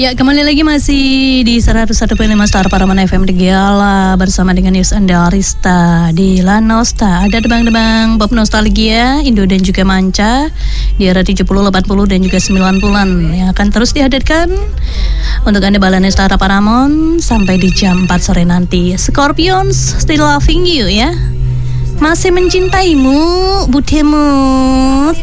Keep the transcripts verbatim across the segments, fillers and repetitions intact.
Ya, kembali lagi masih di seratus satu koma lima Star Paraman F M di Giala bersama dengan News Anda Arista di La Nosta. Ada debang-debang pop nostalgia, Indo dan juga manca di era tujuh puluh, delapan puluh dan juga sembilan puluhan yang akan terus dihadirkan untuk Anda Balane Star Paramount sampai di jam empat sore nanti. Scorpions, Still Loving You ya. Masih mencintaimu, Budemut.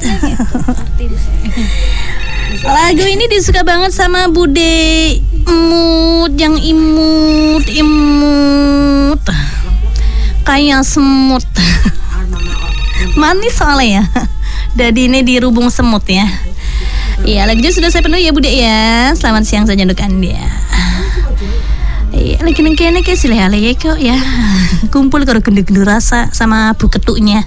Lagu ini disuka banget sama Bude Imut, yang imut, imut kayak semut. Manis soalnya ya. Jadi ini dirubung semut ya. Iya, lagunya sudah saya penuhi ya Bude ya. Selamat siang saja untuk Anda. Iya, lagi nengkene kayak silih-alih ya kok ya. Kumpul kalau gendut-gendut rasa sama bu ketuknya.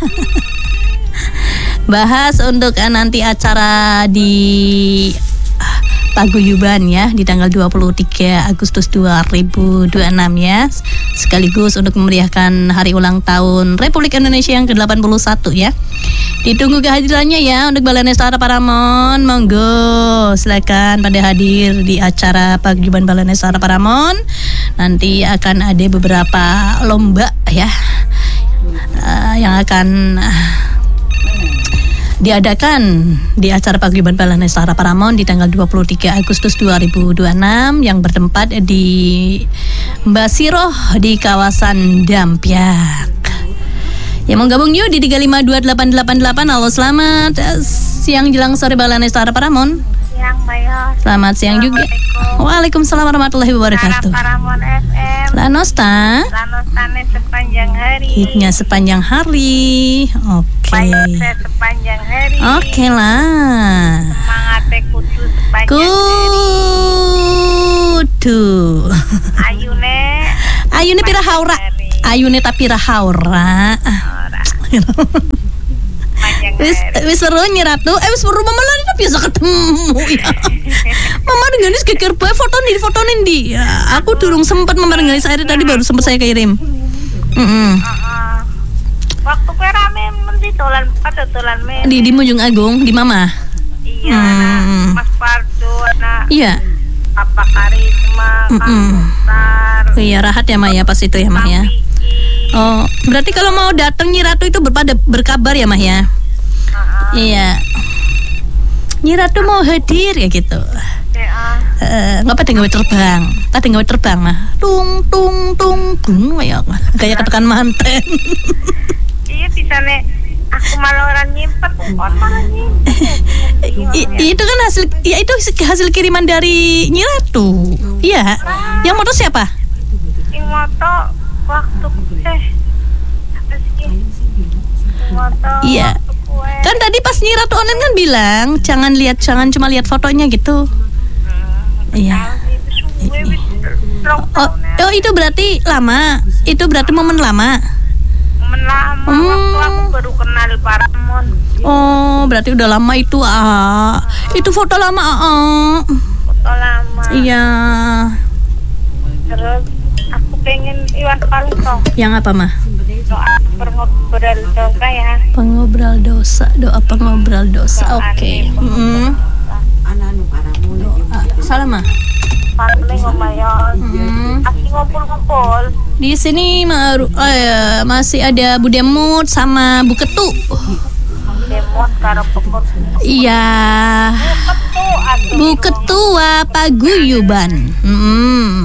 Bahas untuk nanti acara di Paguyuban ya di tanggal dua puluh tiga Agustus dua ribu dua puluh enam ya. Sekaligus untuk memeriahkan hari ulang tahun Republik Indonesia yang ke delapan puluh satu ya. Ditunggu kehadirannya ya untuk Balane Star Paramount. Monggo silakan pada hadir di acara Paguyuban Balane Star Paramount. Nanti akan ada beberapa lomba ya uh, yang akan uh, diadakan di acara Paguyuban Balane Star Paramount di tanggal dua puluh tiga Agustus dua ribu dua puluh enam yang bertempat di Mbak Siroh di kawasan Dampyak. Yang mau gabung yuk di tiga lima dua delapan delapan delapan. Halo, selamat siang jelang sore Balane Star Paramount. Siang, Bayo. Selamat siang juga. Waalaikumsalam warahmatullahi wabarakatuh. Paramount F M. La Nosta. La Nosta sepanjang hari. Hitnya sepanjang hari. Oke. Okay. Bayo sepanjang hari. Oke okay lah. Semangatnya kudu sepanjang kudu. hari. Ayune. Ayune pira haura. Ayune tapi rahaura. Wis wis seru nyiratu. Eh wis seru mama lari biasa ketemu ya. Mama dengan wis geger bae foto di fotonin di. Ya, aku durung sempat mama dengan saya tadi baru sempat saya kirim. Heeh. Uh-uh. Waktu kowe rame mesti dolan pada dolan men. Di di Munjung Agung di Mama. Iya, hmm. Mas Pardo, nah. Iya. Apa Karisma, Kamutar. Oh iya, rahat ya Mah ya pas itu ya Mah ya. Oh, berarti kalau mau datang Nyi Ratu itu berpada berkabar ya Mah ya. Uh-uh. Iya. Nyi Ratu mau hadir ya gitu. Heeh, uh, ngapa tinggal terbang? Tadi nggawe terbang mah. Tung tung tung tung kayak kayak ketekan manten. Iya bisa nek aku malah orang nyimpet, kon malah nyimpet. I, itu kan hasil ya itu hasil kiriman dari Nyi Ratu. Iya. Nah. Yang moto siapa? Yang moto waktu eh apa sih? Moto. Iya. Kan tadi pas Nyi Ratu online kan bilang jangan lihat jangan cuma lihat fotonya gitu. Hmm, iya. Oh, oh itu berarti lama. Itu berarti momen lama. Momen lama hmm. Waktu aku baru kenal Paramount. Oh, berarti udah lama itu ah. Itu foto lama ah. Foto lama. Iya. Terus aku pengen Iwan Fals. Yang apa mah? Doa pengobrol dosa ya. Pengobrol dosa, doa pengobrol dosa. Oke. Okay. Heeh. Salah mah. Paling ngomayon. Hmm. Asli ngumpul-ngumpul. Di sini maru, eh, masih ada Bu Demut sama Bu Ketu. Demut karo pekut. Iya. Bu Ketua Paguyuban. Hmm.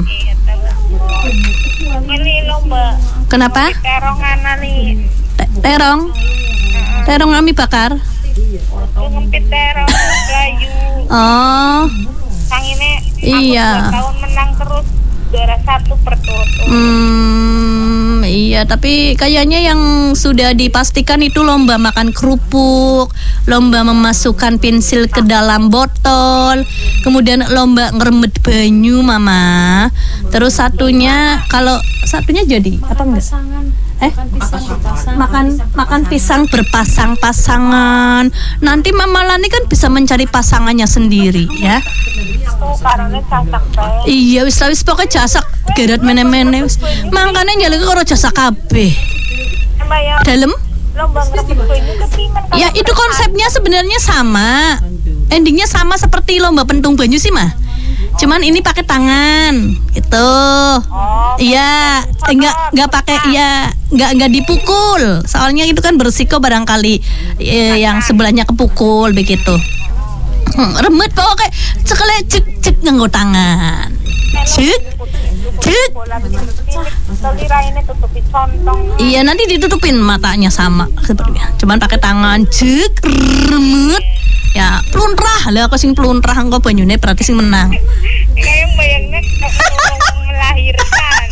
Ini lomba. Kenapa? Terong ana nih. Terong. Terong kami bakar. Ngempit terong kayu. Oh. Sang ini iya. Tahun menang terus juara satu berturut-turut. Hmm, iya, tapi kayaknya yang sudah dipastikan itu lomba makan kerupuk, lomba memasukkan pensil ke dalam botol, kemudian lomba ngeremet banyu, Mama. Terus satunya kalau satunya jadi apa enggak? Eh, makan makan pisang berpasang-pasangan. Nanti Mama Lani kan bisa mencari pasangannya sendiri ya. Iya, wis wis pokoke jasak gerat mene-mene wis. Mangkane njaluk karo jasa kabeh. Dalem? Ya, itu konsepnya sebenarnya sama. Endingnya sama seperti lomba pentung banyu sih, Mah. Cuman ini pakai tangan, gitu. Oh, Iya, enggak enggak pakai iya, enggak enggak dipukul. Soalnya itu kan bersiko barangkali eh, yang sebelahnya kepukul begitu. Hmm, remet pokoknya sekali cek cek nganggo tangan. Cek cek. Kira ini tutupi contong. Iya, nanti ditutupin matanya sama sepertinya. Cuman pakai tangan cek remet. Ya, pluntrah lah aku sing pluntrah engko banyune berarti sing menang. Kayak bayangnya ngomong melahirkan.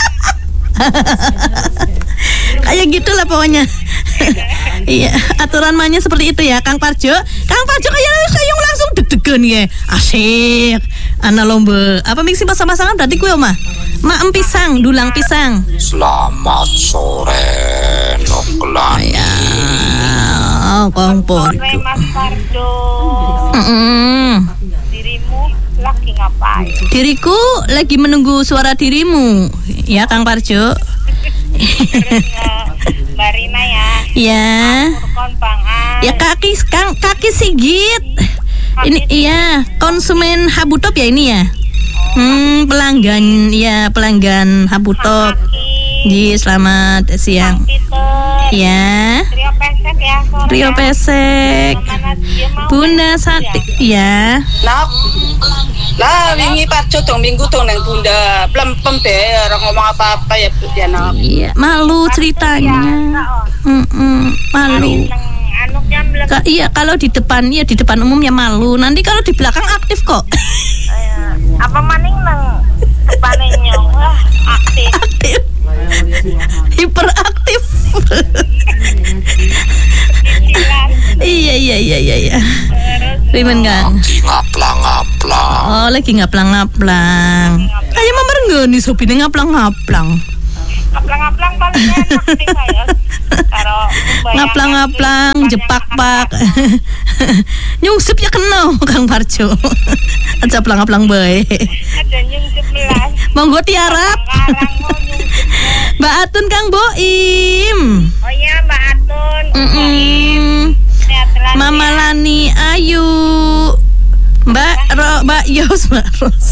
Kayak gitulah pokoknya. Iya, aturan mainnya seperti itu ya, Kang Parjo. Kang Parjo kayak kayak langsung deg-degan ya. Asik. Ana lomba. Apa miksi pasang-pasangan berarti kuwi omah? Mak pisang, dulang pisang. Selamat sore, Noklani. Ya, Kang Parjo. Sore Mas Parjo. Mm-mm. Dirimu lagi ngapain? Diriku lagi menunggu suara dirimu, ya Kang Parjo. Terus Mbak Rina ya. Ya. Kurkon Bang An. Ya kaki Kang kaki Sigit. Ini iya konsumen Habutop ya ini ya. Hmm, pelanggan ya pelanggan Habutop. Ji, selamat siang. Peter. Ya. Trio pesek ya sore. Rio Pesek. Mana dia mau? Bunda Sati. Ya. Nak, lah wingi Parjo dong minggu dong neng Bunda plempem deh orang ngomong apa-apa ya Bu ya nak. Iya, malu ceritanya. Mm-mm, malu. Neng anuknya belum. Ka- iya, kalau di depan ya di depan umumnya malu. Nanti kalau di belakang aktif kok. Apa maning neng depannya nyong wah aktif. Aktif. Hiperaktif. Cicilan. Iya iya iya iya iya. Rimen kan. Lagi ngaplang-ngaplang. Oh, lagi ngaplang-ngaplang. Kayak mamar nggak nih sopine ngaplang-ngaplang. Ngaplang-ngaplang paling enak sih saya. Karo Ngaplang-ngaplang, jepak-pak. Nyungsep ya kenal Kang Parjo. Aja plang-ngaplang bae. ada nyungsep belas. Monggo tiarap. Karang mau nyungsep. Mbak Atun Kang Boim. Oh iya Mbak Atun. Mm-mm. Sehat selalu Mama ya. Lani Ayu. Mbak Ro, Mbak Yos, Mbak Ros.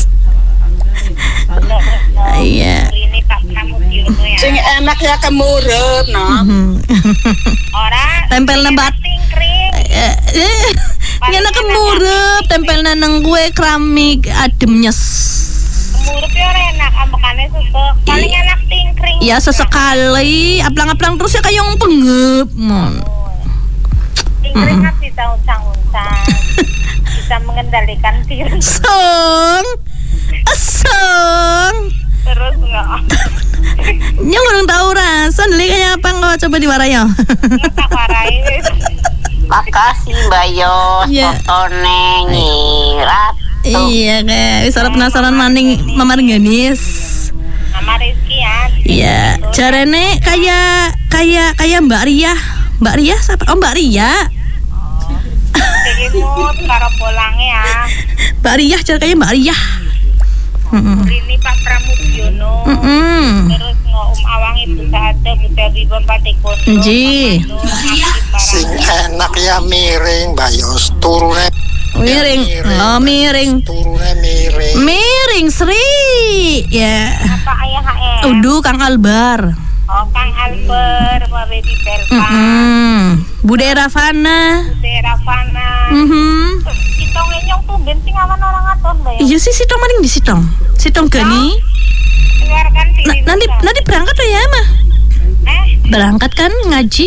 Iya. Ini Pak Pramudiono ya. Sing enak ya kemurep nak. Orang Tempel nembat. tingkring. Eh, eh, ngene kemurep tempel nang kue keramik adem nyes. Murup ya orang enak ambekane susu. Paling enak tingkring. Ya sesekali aplang-aplang terus ya kayak yang pengep. Mon. Tingkring kan bisa uncang-uncang. Bisa mengendalikan diri. Song. Song. Terus enggak. Nyong urung tahu rasa deli kayak apa nggak coba diwarayo. Enggak tak warai. Makasih Mbak Yos, Iya. fotone nyirat. Iya kayak wis ora penasaran maning Mama Rengganis. Nama Rizky ya. Iya, jarene kayak kayak kayak Mbak Ria. Mbak Ria siapa? Oh, Mbak Ria. Jadi mood karo polangnya ya. Mbak Ria jar kayak Mbak Ria. Heeh. Ini Pak Pramudiono. Heeh. Terus ngom awang itu saatnya buta bibon patikon. Nji. Sing enak ya miring, Mbak Yos. Turune Miring. Oh, miring. turune miring. Miring Sri. Ya. Apa ayah H M? Udu Kang Albar. Oh Kang Alber, Mbak Baby Belva. Heeh. Bude Ravana. Daerah Fana. Mhm. Kita ngenyong tuh bensin awan orang aton Mbak ya. Iya sih sitong maning di sitong. Sitong gani. Keluarkan Na- diri. nanti dulu. nanti berangkat tuh ya mah. Eh, Berangkat kan ngaji.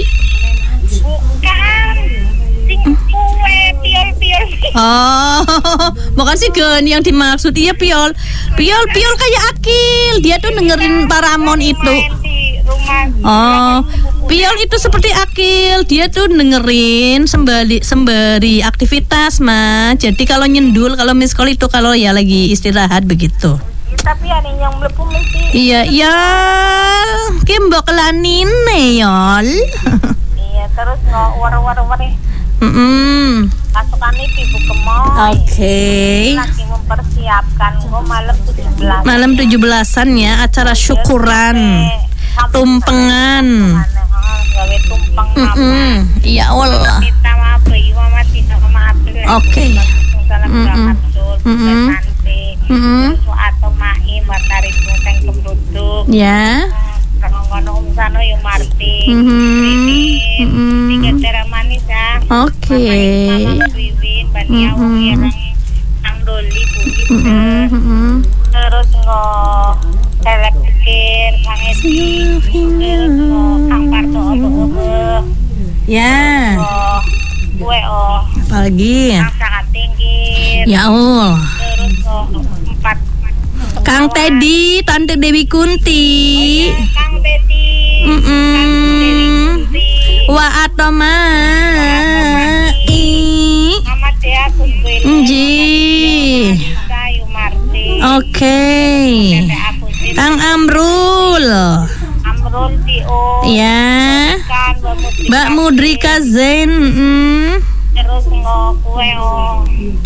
bukan. Sing kue piol-piol. Oh, bukan sih Gen yang dimaksud. Iya piol. Piol piol kayak Akil. Dia tuh dengerin Paramon itu. Main di rumah. Oh, piol itu seperti Akil. Dia tuh dengerin sembari sembari aktivitas mah. Jadi kalau nyendul, kalau miss call itu kalau ya lagi istirahat begitu. Ya, tapi ada yang melepuh mesti. Iya, yol. Kimbok lanine yol. Iya, terus nggak war-war-war nih. Mm-mm. Pasukan ini ibu kemoy. Oke. Lagi mempersiapkan gue malam tujuh belas. Malam tujuh belasan ya acara syukuran. Tumpengan. Gawe tumpeng apa? Mm-mm. Iya Allah. Kita maaf Bayu Mama Tina sama April. Oke. Salam Mm-mm. berangkat sul. Mm-mm. Nanti. Mm-mm. Su atau mai matari teng kemduduk. Ya. Kangono umsano yung Marti. Mhm. Rimin. Mhm. Tiga terang manis ya. Oke. Mama Wiwin, Bania Mhm. Wirang, Ang Doli, Bugis. Mm-mm, mm-mm. Terus ngo selek pikir, Kang Edi. Terus ngo Kang Parto obo-obo. Ya. Ngo kue oh. Apalagi? Kang sangat tinggi. Ya Allah. Terus ngo empat. Kang Teddy, Tante Dewi Kunti. Kang Betty. Mm-mm. Kang Dewi Kunti. Wa atoma. I. Mama Dea Kuswil. Nji. Kayu Marti. Oke. Tete aku sih. Kang Amrul. Amrul Tio. Ya. Kan Mbak Mudrika. Mbak Mudrika Zain. Mm. Terus ngo kue oh.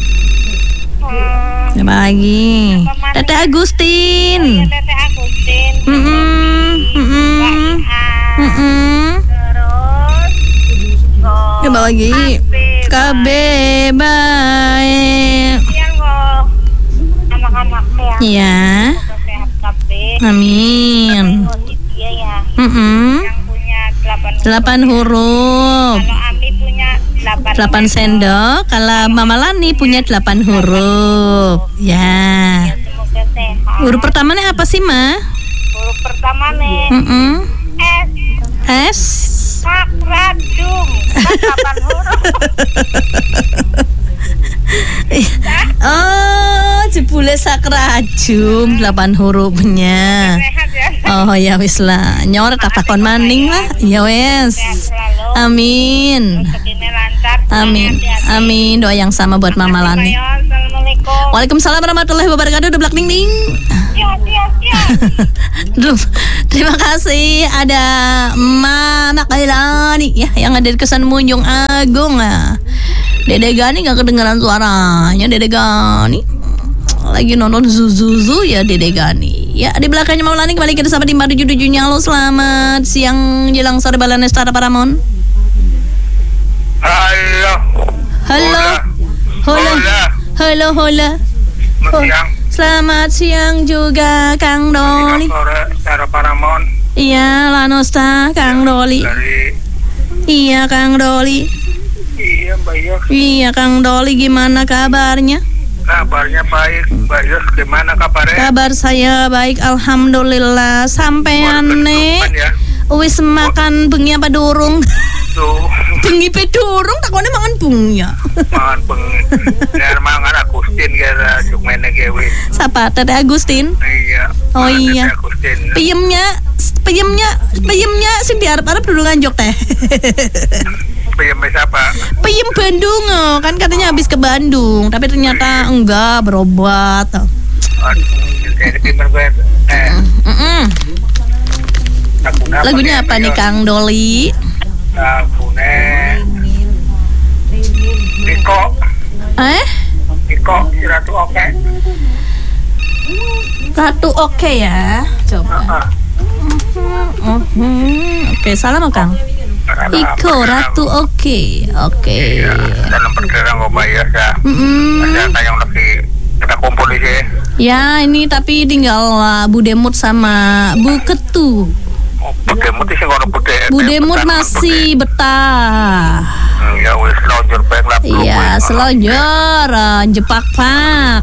Hmm. Apa lagi? Tete Ya Agustin. Tete Agustin. Mm-mm. Mm-mm. Mbak Iha. Mm-mm. Terus ngo Apa lagi? K B baik. Yang ngo anak-anak ya. Ya. Sehat kabeh. Amin. Ngo si dia ya. Mm-mm. Yang punya delapan Delapan huruf. Kalau Ami punya delapan Delapan sendok. Kalau Mama Lani punya delapan huruf. Ya. Semoga sehat. Huruf pertamanya apa sih, Ma? Huruf pertama nih Mm-mm. S. S. Sakradum. Kan delapan huruf. Oh, jebule sakrajum delapan hurufnya. Sehat ya. Oh ya wis lah, nyoret apa kon maning lah. Ya wes. Sehat selalu. Amin. Rezekinya lancar. Amin. Hati-hati. Amin. Doa yang sama buat Mama Lani. Ayo, Assalamualaikum. Waalaikumsalam warahmatullahi wabarakatuh. Udah blak ding ding. Ya, ya, ya. Duh, terima kasih ada Mama Kailani ya yang ada di Kesan Munjung Agung ah. Dede Gani nggak kedengaran suaranya. Dede Gani lagi nonton Zuzuzu ya Dede Gani. Ya di belakangnya Mama Lani kembali kita sama di empat tujuh tujuh-nya. Halo selamat siang jelang sore Balane Stara Paramon. Halo. Halo. Hola. Halo hola. Oh, Siang. selamat siang juga Kang Doli. Sore secara Paramon Iya Lanosta Kang Doli. dari Iya Kang Doli. iya Mbak Yos. Iya Kang Doli gimana kabarnya? Kabarnya baik. Mbak Yos gimana kabarnya? Kabar saya baik alhamdulillah. Sampean nih ya. wis makan bengi apa durung? Tuh Bengi pe durung takone mangan bengi ya. mangan bengi. Ner mangan Agustin kira cumene gewe. Sapa Tete Agustin? Iya. Oh mangan iya. Tete Agustin. Piyemnya piyemnya piyemnya sing diarep-arep dulu nganjok teh. Piyem siapa? Piyem Bandung oh. Kan katanya habis ke Bandung, tapi ternyata enggak berobat. Jadi pinter gue. Eh, Mm-mm. lagunya Lagunya apa nih Kang Doli? Lagunya Iko. Eh? Iko Ratu Oke. Ratu oke ya. Coba. Heeh. Oh, hmm. Oke, salam Kang. Iko Ratu oke. Oke. Iya, dalam perkiraan gue bayar ya. Mm-mm. Ada yang lagi kita kumpul di sini. Ya, ini tapi tinggal uh, Bu Demut sama Bu Ketu. Oh, Budemut sih kalau bude. Bu Demut masih betah. Hmm, ya wis selonjor baik lah. Iya, selonjor, uh, jepak-pak.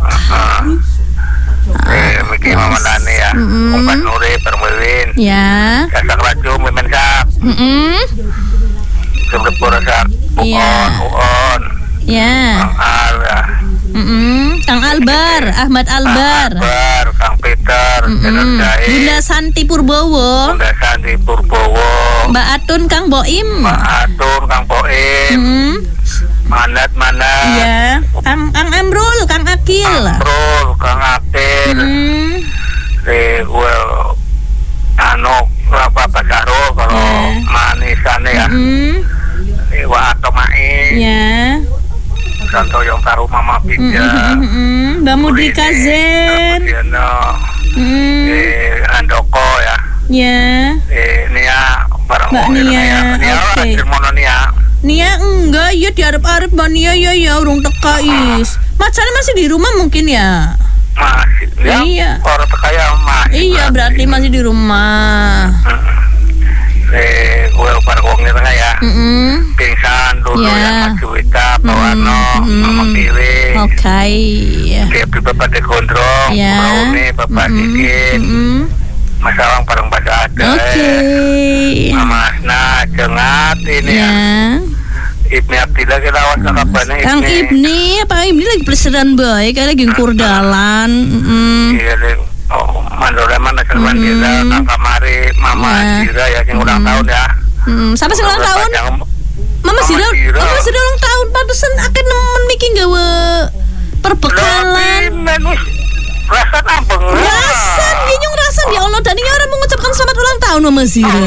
Eh, Miki Mama Lani ya. Mm-mm. Umpan Nuri Permewin. Ya. Kasak Laju Mimen Sak. Mm-mm. Sebelum Sak. Iya. Uon, Uon. Ya. Kang Al ya. Mm-mm. Kang Albar, Ahmad Albar. Kang Akbar, Kang Peter, Jenderal Mm-mm. Jahit. Bunda Santi Purbowo. Bunda Sandi Purbowo. Mbak Atun Kang Boim. Mbak Atur, Kang Poim. Mm-mm. Manat Manat. Iya. Kang Kang Amrul, Kang Akil. Amrul, Kang Akil. Mm-mm. Eh, gue anu apa Pasaro kalau Ya. manisannya ya. Mm-mm. Eh, wa Atomai. Ya. Santo yang taruh Mama Pinja. Mm-mm. Mbak Mudrika Zen. Mm. Eh, Andoko ya. Ya. Eh, Nia barang Mbak mobil Nia, Nia. Nia oke. orang Cirmono Nia. Nia enggak, ya diarep-arep Mbak Nia ya ya urung teka is. Macane masih di rumah mungkin ya. Masih. Ya, Iya. orang kaya masih. Iya, berarti masih di rumah. Eh, gue pada uangnya tengah ya. Mm-mm. Pingsan dulu Ya. yang Mas Juwita, Pak Warno, Mm-mm. Mama Piring. Oke. Kayak Bapak De Gondrong, Ya. Braune, Bapak Mm-mm. Dikit, Mm-mm. Mas Awang bareng pada ada. Oke. Mama Asna, Cengat ini Ya. ya. Ibni Abdillah kita awas ke kabarnya Kang Ibni, Pak Ibni lagi pelesiran baik, kayak lagi ngukur dalan. Mm-mm. Iya deh. Oh, Mandoreman Nasir Hmm. Mandira, Kang Kamari, Mama Ya. Zira ya yang ulang tahun ya. Hmm, siapa sih ulang tahun? Yang- Mama Zira, Zira. Mama Zira ulang tahun. Pantesan akan nemen bikin gawe perbekalan. Tapi menus rasa nambeng. Rasan, dia nyung rasan ya Allah. Dan ini orang mengucapkan selamat ulang tahun Mama Zira.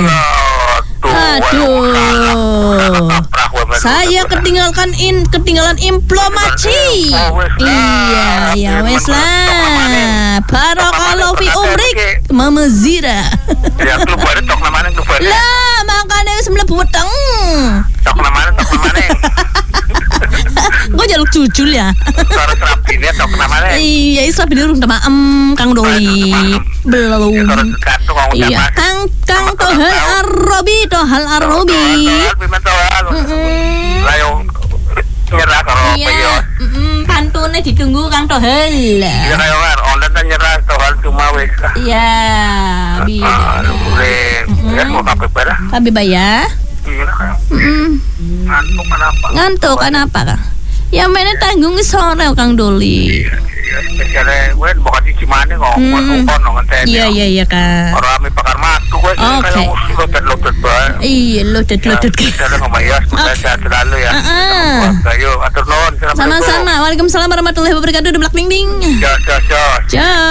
Aduh. Saya ketinggalkan in ketinggalan implomaci. Iya, ya wes lah. Barakallahu fi umrik Mama Zira. Ya klub baru tok namanya klub baru. Lah, makanya wis mlebu weteng. Tok namanya tok namanya. Gue jaluk jujul ya. Suara serapinnya tok namanya. Iya, isa bini urung temaem Kang Doli. Belum. Suara kantung ngomong Iya, jaman. Kang Kang Tohal Arabi, Tohal Arabi. Mm-mm. Layo nyerah kalau Iya, peyos. mm-mm, pantunnya ditunggu Kang Tohal. Iya kayo kan, online kan nyerah soal cuma wes. Iya, bi. Aduh, boleh. Ya mau kape pada. Tapi bayar. Iya kayo. Mm-mm. Ngantuk kenapa? Ngantuk kenapa Kang? Ya mainnya tanggung sore Kang Doli. Iya, spesialnya gue bukan di Cimane ngomong Hmm. ngomong nonton Iya iya iya Kak. orang kami pakar matu gue Oke. kayak lotet-lotet banget. Iya lodet lodet. Kita ngomong ya, semoga sehat selalu ya. Ah. Ayo, atur nuhun. Sama-sama. Waalaikumsalam warahmatullahi wabarakatuh. Deblak ding ding. Jos, jos, jos.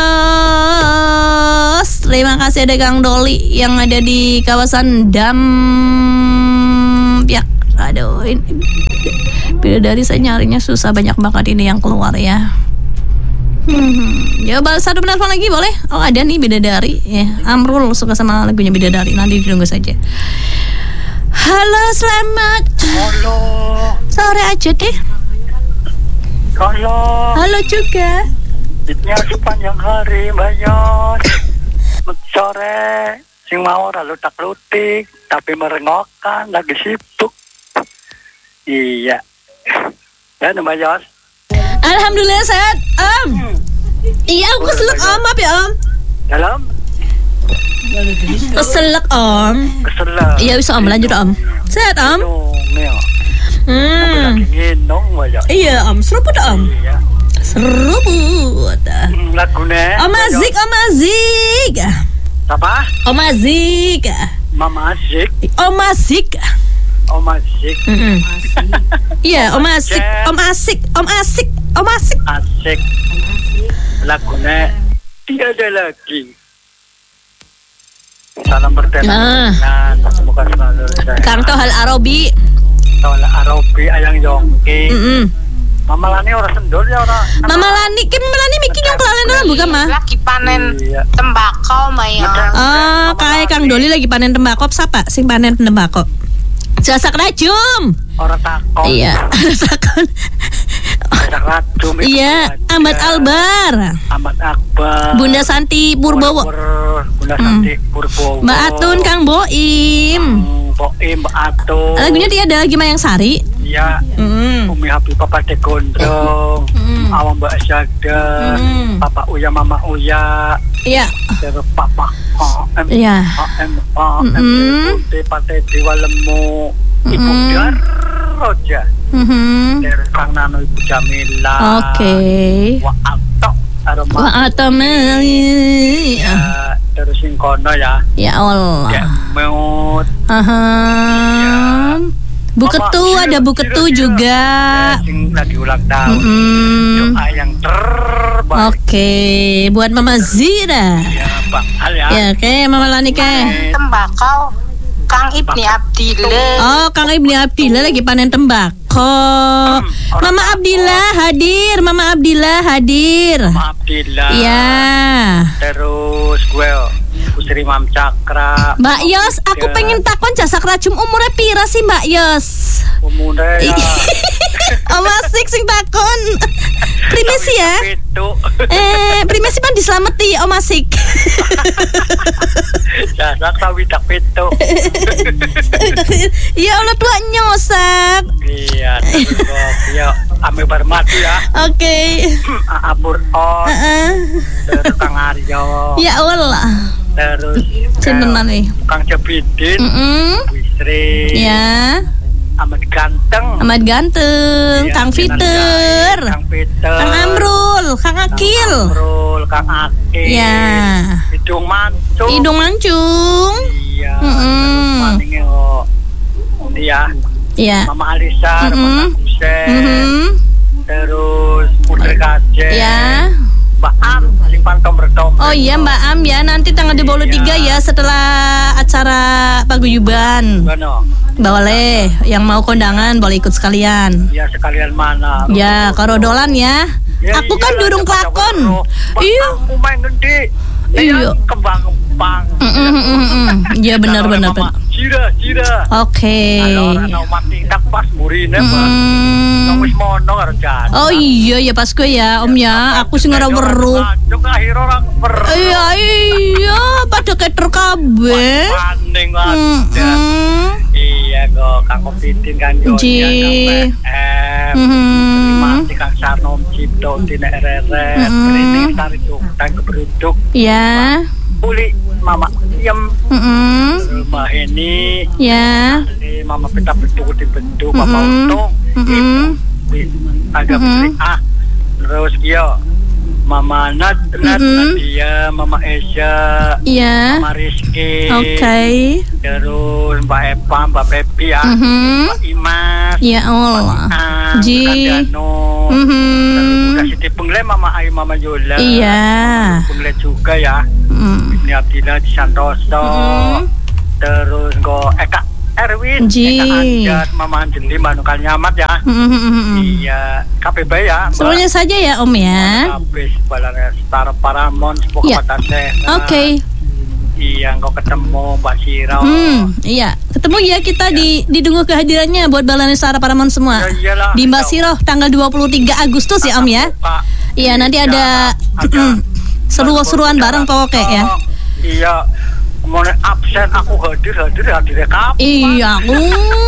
Jos. Terima kasih ada Kang Doli yang ada di kawasan Dam. Ya, aduh ini bidadari saya nyarinya susah, banyak banget ini yang keluar ya. Hmm, ya balas satu penelpon lagi boleh? Oh ada nih bidadari ya. Amrul suka sama lagunya bidadari, nanti ditunggu saja. Halo selamat Halo. sore aja deh. Halo. Halo juga. Ditnya sepanjang hari banyak. Sore sing mau lalu tak lutik tapi merengokan lagi sibuk. Iya. Ya nama Yos. Alhamdulillah sehat Om. Iya aku keselak Om, maaf ya Om. Dalam Keselak Om. keselah. Iya bisa Om, lanjut Om. Sehat Om. Nongel. Hmm. Lagi nginong banyak. Iya Om, seruput Om. Iya. Seruput. Hmm, Lagune. Om Azik, Om Azik. Apa? Om Azik. Mama Azik. Om Azik. Om Azik. Mm-mm. Iya, Om Asik, Om Asik, Om Asik, Om Asik. Asik. Lagune tiada lagi. Salam berterima Ah. kasih. Semoga selalu sehat. Kang Tohal Arabi. Tol Arobi ayang Yongki. Mm-mm. Mama Lani orang sendol ya orang. Mama Lani, Kim Mama Lani bikin yang kelalen orang bukan mah? Lagi panen Iya. tembakau Maya. Oh, kayak Kang Doli lagi panen tembakau, siapa sing panen tembakau? Jasak rajum. Orang takon. Iya, takon. Jasak racun. Iya, Ahmad Albar, Ahmad Akbar. Bunda Santi Purbowo, Pur- Bunda Santi Purbowo. Mbak Atun, Kang Boim. Hmm, Boim, Mbak Atun. Lagunya dia ada lagi Mayang Sari. Iya. Mm. Umi Habib, Papa De Gondrong. Mm. Awang Mbak Syada. Mm. Papa Uya, Mama Uya. Iya. Terus Papa O M Iya. O M O M Mm. Putih Partai Dewa Lemu. Ibu Mm. Daroja. Mhm. Dari Kang Nano, Ibu Jamila. Oke. Wa Atok. Aroma. Wah, Atomeli. Ya, terus sing kono ya. Ya Allah. Ya, meut. Aha. Bu Mama, Ketu, Sira, ada Bu Sira, Ketu Sira. juga. Ya, sing lagi ulang tahun. Mm-mm. Doa yang terbaik. Oke, buat Mama Zira. Ya, Bang Al ya. Ya, oke, Mama Lani ke. Tembakau Kang Ibni Abdillah. Oh, Kang Ibni Abdillah lagi panen tembakau. Mama Abdillah hadir, Mama Abdillah hadir. Maaf Dila. Ya. Terus gue Pusri Mam Cakra. Mbak Yos, aku pengen takon jasak racun umurnya pira sih Mbak Yos? Umurnya ya. Om Asik sing takon. Primesi ya. Itu. Eh, primesi pan diselamati Om Asik. Jasak sawi tak itu. Ya Allah tua nyosak. Iya, terus kok ya ame bermatu ya. Oke. Abur on. Heeh. Terus Kang Aryo. Ya Allah. Terus Cintenan nih. Kang Jebidin. Heeh. Wisri. Ya. Amat ganteng. Amat ganteng, Ya, Kang Jenan Fiter, Jai, Kang Peter. Kang Amrul, Kang Akil. Kang Amrul, Kang Akil. Ya. Hidung mancung. Hidung mancung. Iya. Mm-mm. Terus maningnya kok. Dia. Ya. Mama Alisa, Mm-mm. Mama Kusen. Mhm. Terus Putri Kajen. Ya. Mbak Am, sing pantom bertom. Oh iya Mbak Am ya, nanti tanggal dua puluh tiga ya setelah acara paguyuban. Benar. Boleh, yang mau kondangan boleh ikut sekalian. Ya sekalian mana? Ya, karodolan ya. Ya, Aku kan iyalah, durung jangan kelakon. jawab, Mbak, Iya. Aku main gede. Iya. Kembang-kembang. Mm, mm, mm, mm, mm. Iya benar Kalau benar mama, benar. Jira, jira. Oke. Kalau orang mau mati tak pas murine, Pak. Mm. Nang wis mono karo jan. Oh iya ya pas gue ya Om ya. Aku sing ora weruh. Lanjut akhir orang weruh. Iya iya pada keter kabeh. Paning Mm, aja. mm. Iya kok Kang Kopitin kan Joni, Ji. Kang P M. Mhm. Masih Kang Sarnom Cipto Tina R R S. Mm-mm. Berining Sari Tukang Keberuduk. Ya. Uli Mama Yem. Mm-mm. Rumah ini. Ya. Ini Mama Pita Beduk di Beduk. Papa Mm-mm. Untung. Mm-mm. Ibu. Agak Mm-mm. Putri A. Terus dia Mama Nat, Nat, Mm-mm. Nadia, Mama Esya, Ya. Mama Rizky. Oke. Terus Mbak Eva, Mbak Pepi ya. Mhm. Mbak Imas. Ya Allah. Ah, Ji. Kandano. Mhm. Terus udah Siti Pengle, Mama Ayu, Mama Yola. Iya. Pengle juga ya. Mm. Ini Abdillah di Santoso. Mhm. Terus kok Eka Erwin, Ji. Eka Anjat, Mama Anjeli, Manukal Nyamat ya. Mhm. Iya, K P B ya. Mbak. Semuanya saja ya Om ya. Habis balannya Star Paramount, sebuah Iya. kota sehat. Oke. Iya, kau ketemu Mbak Siro. Hmm, iya. Ketemu ya kita di ditunggu kehadirannya buat Balane Sara Paramount semua. Ya iyalah. Di Mbak Siroh tanggal dua puluh tiga Agustus ya Om ya. Pak. Iya, nanti ada ada seru-seruan bareng pokoknya ya. Iya. Kemudian absen aku hadir hadir hadir kapan? Iya, aku.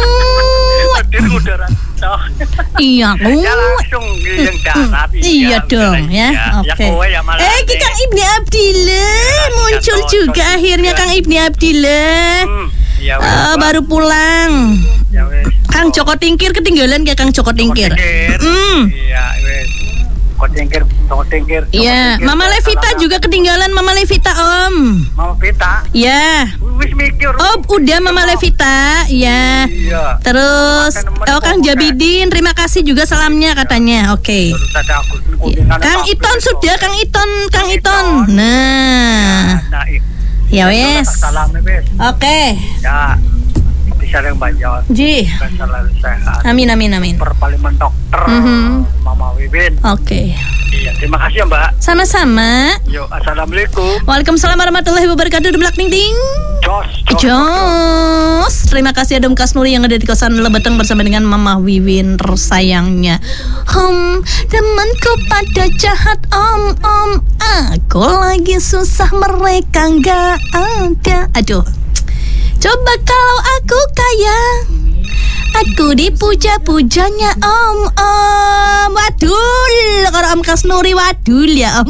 Hadir udah rantau. Iya, aku. Ya langsung yang darat. Iya dong ya. Ya Oke. kowe ya malah. Eh, Kang Ibni Abdillah muncul cocok juga juga. akhirnya Kang Ibni Abdillah. Hmm, ya wes, Eh, Pak. baru pulang. Ya wes. Kang Joko Tingkir ketinggalan kayak Kang Joko Tingkir. Hmm. Iya, wes. Kok tingkir, kok tingkir. kok Iya, tingkir. Mama Levita Salah- juga ketinggalan Mama Levita Om. Mama Pita. Ya. Wis mikir. Oh, udah Mama Levita. Ya. Iya. Terus oh, Kang Jabidin, terima kasih juga salamnya katanya. Oke. Terus ada aku Ya. kuningan Kang apa Iton itu. sudah, Kang Iton, Kang Kang Iton. Iton. Nah. Nah, ik- Ya itu wes. tak salam nih, wes. Oke. Ya. Bisa yang banyak. Ji. Kan selalu sehat. Amin amin amin. Perpaliman dokter. Mhm. Mama Wiwin. Oke. Iya, terima kasih ya, Mbak. Sama-sama. Yuk, assalamualaikum. Waalaikumsalam warahmatullahi wabarakatuh. Deblak ting ting. Jos, jos, jos. Jos. Terima kasih Adem Kasnuri yang ada di kosan Lebeteng bersama dengan Mama Wiwin tersayangnya. Om, temanku pada jahat om om. Aku lagi susah mereka nggak ada. Aduh. Coba kalau aku kaya, aku dipuja-pujanya om om. Wadul, kalau Om Kasnuri wadul ya om.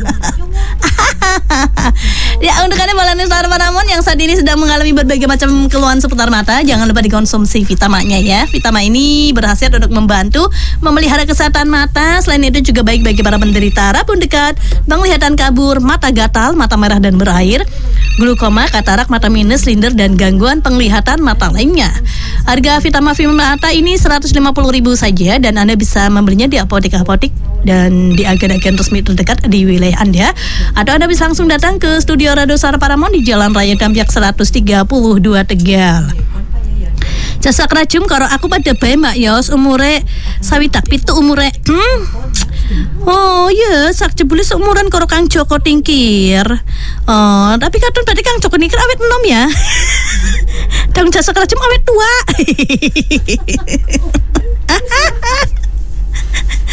Ya untuk Anda Balane Star Paramount yang saat ini sedang mengalami berbagai macam keluhan seputar mata, jangan lupa dikonsumsi Vitamaknya ya. Vitama ini berkhasiat untuk membantu memelihara kesehatan mata. Selain itu juga baik bagi para penderita rabun dekat, penglihatan kabur, mata gatal, mata merah dan berair, glukoma, katarak, mata minus, slinder dan gangguan penglihatan mata lainnya. Harga Vitama Mata ini seratus lima puluh ribu saja dan Anda bisa membelinya di apotek-apotek dan di agen-agen resmi terdekat di wilayah Anda, atau Anda bisa langsung datang ke studio Radio Star Paramount di Jalan Raya Dampyak seratus tiga puluh dua Tegal. Jasa kerajum karo aku pada bae Mbak Yos umure sawidak pitu umure. Hmm. Oh iya, sak jebule seumuran karo Kang Joko Tingkir. Oh, tapi kadang tadi Kang Joko Tingkir awet enom ya. Dang jasa kerajum awet tua.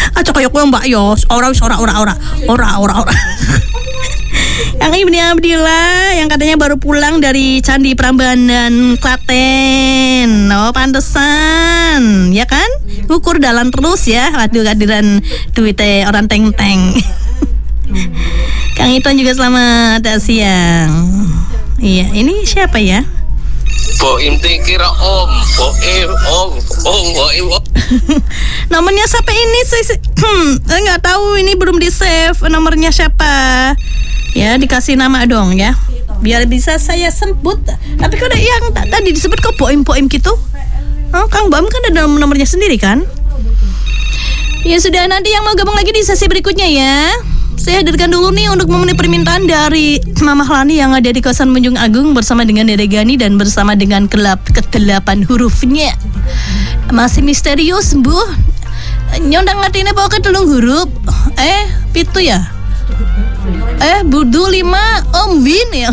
Aja kayak kowe Mbak Yos, ora wis ora ora ora. Ora ora ora. Yang Ibni Abdillah yang katanya baru pulang dari Candi Prambanan Klaten. Oh, pantesan, ya kan? Ukur dalan terus ya. Waduh, kehadiran duitnya orang teng-teng. Kang Iton juga selamat siang. Iya, ini siapa ya? Boim kira om, boim om, om, boim om. Nomornya siapa ini? Saya hmm, nggak tahu, ini belum di save nomornya siapa. Ya, dikasih nama dong ya, biar bisa saya sebut. Tapi kok ada yang t- tadi disebut kok boim-boim gitu? Oh, Kang Boim kan ada nomornya sendiri kan? Ya sudah, nanti yang mau gabung lagi di sesi berikutnya ya. Saya hadirkan dulu nih untuk memenuhi permintaan dari Mama Lani yang ada di kawasan Munjung Agung bersama dengan Dede Gani dan bersama dengan kelap kedelapan hurufnya. Masih misterius, Bu. Nyondang ngertinya bawa ke telung huruf. Eh, pitu ya? Eh, Budu lima Om Win ya.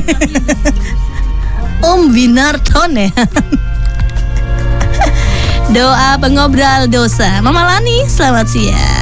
Om Winarton ya. Doa pengobrol dosa. Mama Lani, selamat siang.